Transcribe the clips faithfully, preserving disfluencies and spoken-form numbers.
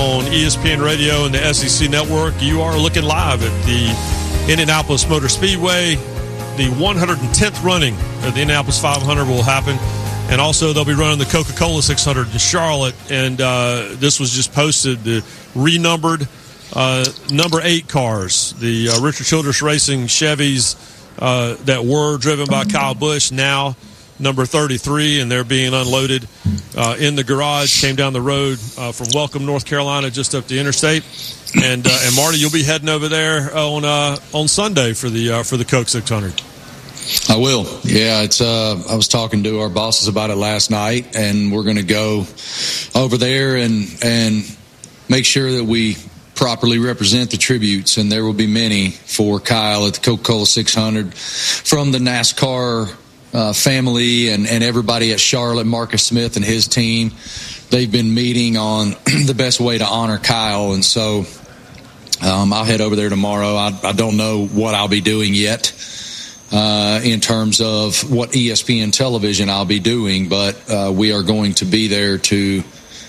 On E S P N Radio and the S E C Network, you are looking live at the Indianapolis Motor Speedway. The one hundred tenth running of the Indianapolis five hundred will happen. And also, they'll be running the Coca-Cola six hundred in Charlotte. And uh, this was just posted, the renumbered uh, number eight cars. The uh, Richard Childress Racing Chevys uh, that were driven by Kyle Busch, now number thirty-three, and they're being unloaded uh, in the garage. Came down the road uh, from Welcome, North Carolina, just up the interstate. And uh, and Marty, you'll be heading over there on uh, on Sunday for the uh, for the Coke six hundred. I will. Yeah, it's. Uh, I was talking to our bosses about it last night, and we're going to go over there and and make sure that we properly represent the tributes, and there will be many for Kyle at the Coca-Cola six hundred from the NASCAR Uh, family and, and everybody at Charlotte, Marcus Smith and his team. They've been meeting on the best way to honor Kyle, and so um, I'll head over there tomorrow. I, I don't know what I'll be doing yet uh, in terms of what E S P N television I'll be doing, but uh, we are going to be there to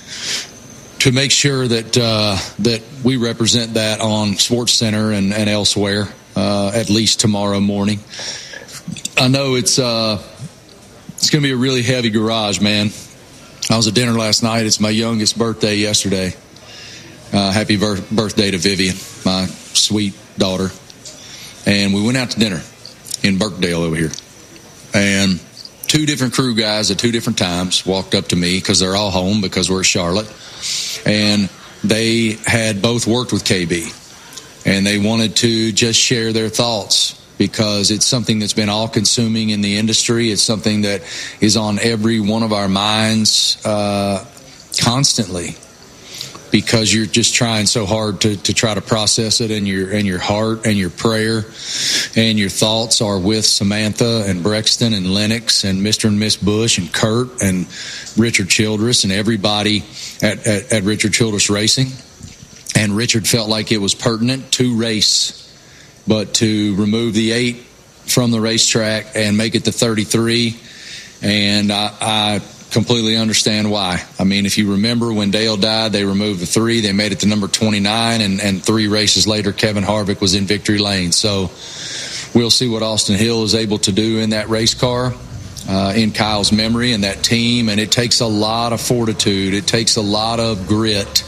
to make sure that uh, that we represent that on SportsCenter and, and elsewhere, uh, at least tomorrow morning. I know it's uh, it's going to be a really heavy garage, man. I was at dinner last night. It's my youngest birthday yesterday. Uh, happy bir- birthday to Vivian, my sweet daughter. And we went out to dinner in Birkdale over here. And two different crew guys at two different times walked up to me because they're all home because we're at Charlotte. And they had both worked with K B. And they wanted to just share their thoughts, because it's something that's been all-consuming in the industry. It's something that is on every one of our minds uh, constantly, because you're just trying so hard to, to try to process it, and your and your heart and your prayer and your thoughts are with Samantha and Brexton and Lennox and Mister and Miss Bush and Kurt and Richard Childress and everybody at, at, at Richard Childress Racing. And Richard felt like it was pertinent to race, but to remove the eight from the racetrack and make it the thirty-three, and I, I completely understand why. I mean, if you remember when Dale died, they removed the three, they made it to number twenty-nine, and, and three races later, Kevin Harvick was in victory lane. So we'll see what Austin Hill is able to do in that race car, uh, in Kyle's memory and that team, and it takes a lot of fortitude. It takes a lot of grit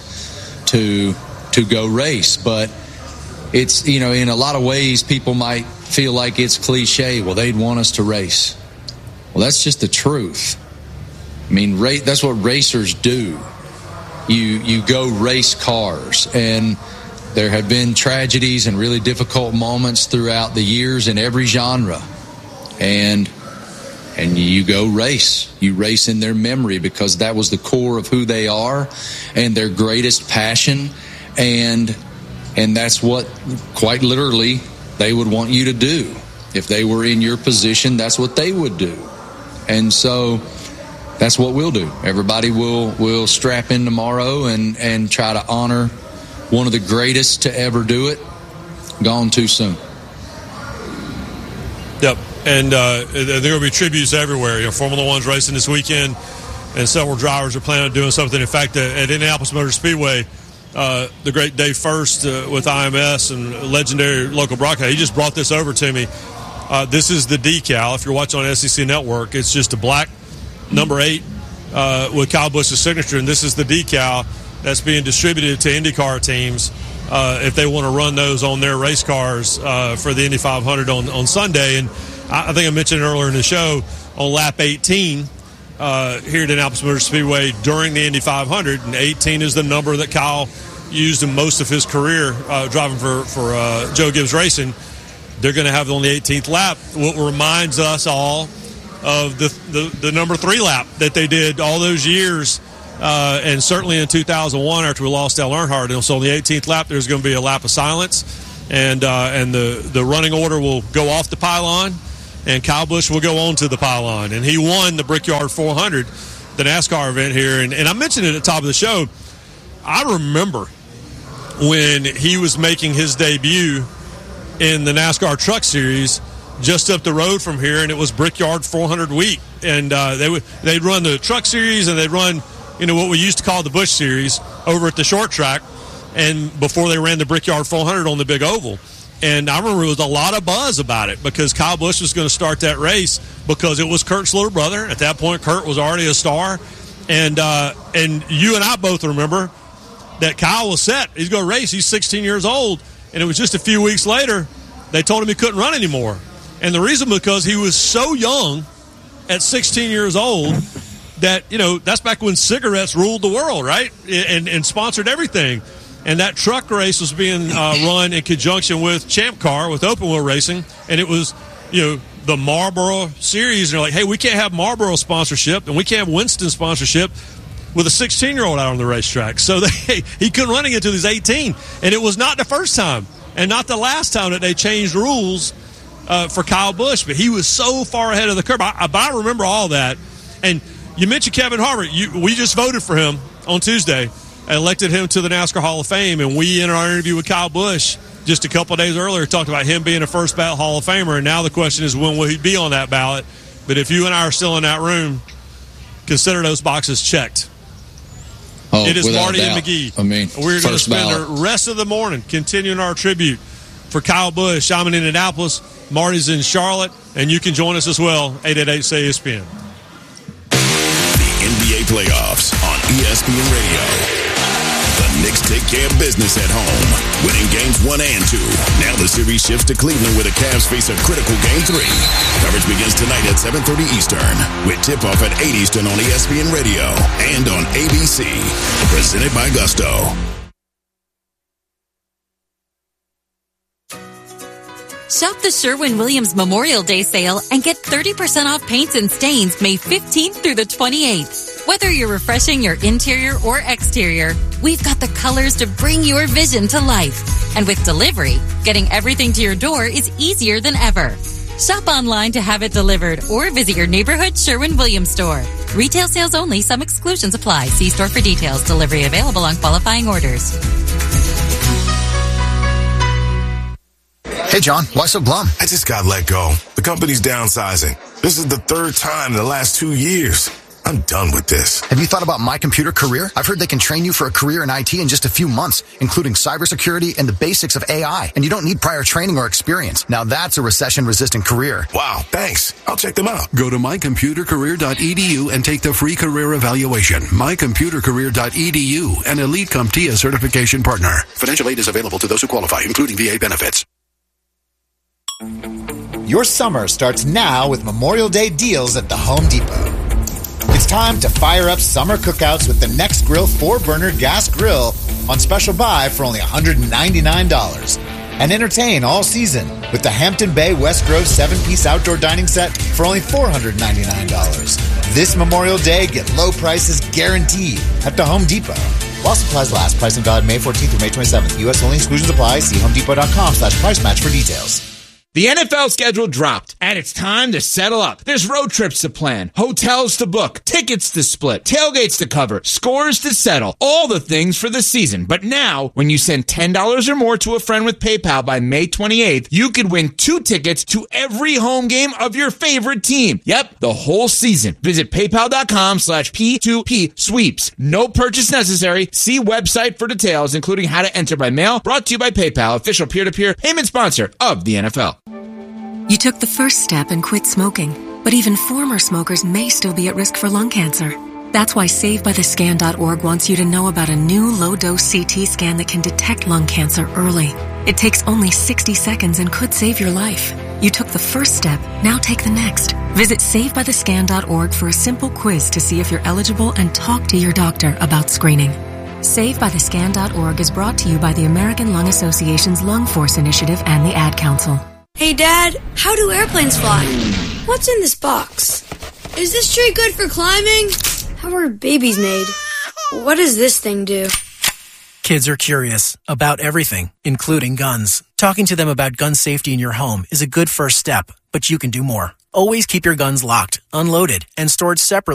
to to go race, but it's, you know, in a lot of ways, people might feel like it's cliche. Well, they'd want us to race. Well, that's just the truth. I mean, ra- that's what racers do. You you go race cars, and there have been tragedies and really difficult moments throughout the years in every genre, and and you go race. You race in their memory, because that was the core of who they are and their greatest passion, and. And that's what, quite literally, they would want you to do. If they were in your position, that's what they would do. And so that's what we'll do. Everybody will will strap in tomorrow and, and try to honor one of the greatest to ever do it, gone too soon. Yep. And uh, there are going to be tributes everywhere. You know, Formula One's racing this weekend, and several drivers are planning on doing something. In fact, at Indianapolis Motor Speedway, Uh, the great Dave First uh, with I M S and legendary local broadcast, he just brought this over to me. Uh, this is the decal. If you're watching on S E C Network, it's just a black number eight uh, with Kyle Busch's signature, and this is the decal that's being distributed to IndyCar teams uh, if they want to run those on their race cars uh, for the Indy five hundred on, on Sunday. And I, I think I mentioned earlier in the show, on lap eighteen, Uh, here at Indianapolis Motor Speedway during the Indy five hundred, and eighteen is the number that Kyle used in most of his career uh, driving for, for uh, Joe Gibbs Racing. They're going to have it on the eighteenth lap, what reminds us all of the, the, the number three lap that they did all those years, uh, and certainly in two thousand one after we lost Dale Earnhardt. And so on the eighteenth lap, there's going to be a lap of silence, and uh, and the, the running order will go off the pylon, and Kyle Busch will go on to the pylon. And he won the Brickyard four hundred, the NASCAR event here. And, and I mentioned it at the top of the show. I remember when he was making his debut in the NASCAR Truck Series just up the road from here, and it was Brickyard four hundred week. And uh, they would, they'd run the Truck Series, and they'd run you know, what we used to call the Busch Series over at the short track, and before they ran the Brickyard four hundred on the big oval. And I remember there was a lot of buzz about it because Kyle Busch was going to start that race because it was Kurt's little brother. At that point, Kurt was already a star. And uh, and you and I both remember that Kyle was set. He's going to race. He's sixteen years old. And it was just a few weeks later, they told him he couldn't run anymore. And the reason because he was so young at sixteen years old that, you know, that's back when cigarettes ruled the world, right? And, and sponsored everything. And that truck race was being uh, run in conjunction with Champ Car, with Open Wheel Racing. And it was, you know, the Marlboro Series. And they're like, hey, we can't have Marlboro sponsorship and we can't have Winston sponsorship with a sixteen-year-old out on the racetrack. So they, he couldn't run it until he was eighteen. And it was not the first time and not the last time that they changed rules uh, for Kyle Busch. But he was so far ahead of the curve. I, I remember all that. And you mentioned Kevin Harvick. You, we just voted for him on Tuesday. Elected him to the NASCAR Hall of Fame, and we, in our interview with Kyle Busch just a couple of days earlier, talked about him being a first ballot Hall of Famer, and now the question is when will he be on that ballot? But if you and I are still in that room, consider those boxes checked. Oh, it is Marty and McGee. I mean, we're going to spend ballot. the rest of the morning continuing our tribute for Kyle Busch. I'm in Indianapolis, Marty's in Charlotte, and you can join us as well, eight eight eight, S A Y E S P N. The N B A playoffs on E S P N Radio. The Knicks take care of business at home, winning games one and two. Now the series shifts to Cleveland where the Cavs face a critical game three. Coverage begins tonight at seven thirty Eastern with tip-off at eight Eastern on E S P N Radio and on A B C. Presented by Gusto. Shop the Sherwin-Williams Memorial Day sale and get thirty percent off paints and stains May fifteenth through the twenty-eighth. Whether you're refreshing your interior or exterior, we've got the colors to bring your vision to life. And with delivery, getting everything to your door is easier than ever. Shop online to have it delivered or visit your neighborhood Sherwin-Williams store. Retail sales only. Some exclusions apply. See store for details. Delivery available on qualifying orders. Hey, John, why so glum? I just got let go. The company's downsizing. This is the third time in the last two years. I'm done with this. Have you thought about My Computer Career? I've heard they can train you for a career in I T in just a few months, including cybersecurity and the basics of A I. And you don't need prior training or experience. Now that's a recession-resistant career. Wow, thanks. I'll check them out. Go to my computer career dot e d u and take the free career evaluation. my computer career dot e d u, an Elite CompTIA certification partner. Financial aid is available to those who qualify, including V A benefits. Your summer starts now with Memorial Day deals at the Home Depot. It's time to fire up summer cookouts with the Next Grill four burner gas grill on special buy for only one hundred ninety-nine dollars. And entertain all season with the Hampton Bay West Grove seven piece outdoor dining set for only four hundred ninety-nine dollars. This Memorial Day, get low prices guaranteed at the Home Depot. While supplies last, price and valid May fourteenth through May twenty-seventh. U S only, exclusions apply. See homedepot.com slash price match for details. The N F L schedule dropped, and it's time to settle up. There's road trips to plan, hotels to book, tickets to split, tailgates to cover, scores to settle, all the things for the season. But now, when you send ten dollars or more to a friend with PayPal by May twenty-eighth, you could win two tickets to every home game of your favorite team. Yep, the whole season. Visit paypal.com slash P2P sweeps. No purchase necessary. See website for details, including how to enter by mail. Brought to you by PayPal, official peer-to-peer payment sponsor of the N F L. You took the first step and quit smoking, but even former smokers may still be at risk for lung cancer. That's why save by the scan dot org wants you to know about a new low-dose C T scan that can detect lung cancer early. It takes only sixty seconds and could save your life. You took the first step, now take the next. Visit save by the scan dot org for a simple quiz to see if you're eligible and talk to your doctor about screening. save by the scan dot org is brought to you by the American Lung Association's Lung Force Initiative and the Ad Council. Hey, Dad, how do airplanes fly? What's in this box? Is this tree good for climbing? How are babies made? What does this thing do? Kids are curious about everything, including guns. Talking to them about gun safety in your home is a good first step, but you can do more. Always keep your guns locked, unloaded, and stored separately